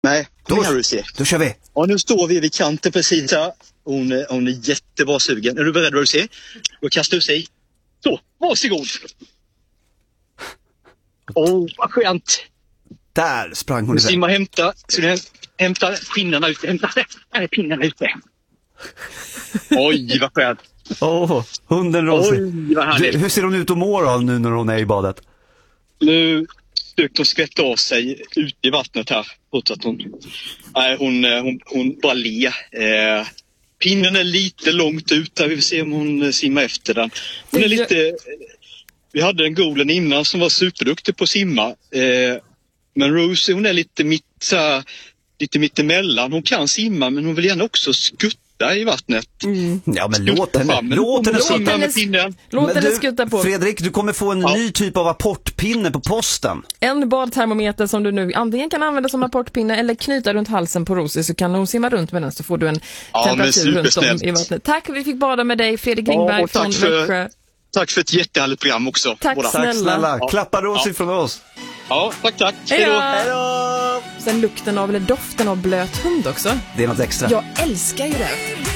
Nej, kom igen Rosie. Då kör vi. Ja, nu står vi vid kanten precis här. Hon är jättebra sugen. Är du beredd Rosie? Då kastar du sig. Så, varsågod. Vad skönt. Där sprang hon. Simma hämta pinnarna ute. Här är pinnarna ute. Oj, vad skönt. Hunden Rosie. Oj, vad härligt. Hur ser hon ut och mår då, nu när hon är i badet? Nu försökte hon skvätta av sig ute i vattnet här. Hon bara ler. Pinnen är lite långt ut där. Vi får se om hon simmar efter den. Hon är lite... Vi hade en golden innan som var superduktig på att simma. Men Rosie, hon är lite mittemellan. Hon kan simma, men hon vill gärna också skutta i vattnet. Ja, men låt henne skutta på. Fredrik, du kommer få en ny typ av apportpinne på posten. En badtermometer som du nu antingen kan använda som apportpinne eller knyta runt halsen på Rosie, så kan hon simma runt med den, så får du en temperatur runt om i vattnet. Tack, vi fick bada med dig, Fredrik Ringberg från Växjö. Tack för ett jättehärligt program också. Tack snälla. Klappa Rosie från oss. Ja, tack. Hej då. Sen doften av blöt hund också. Det är något extra. Jag älskar ju det.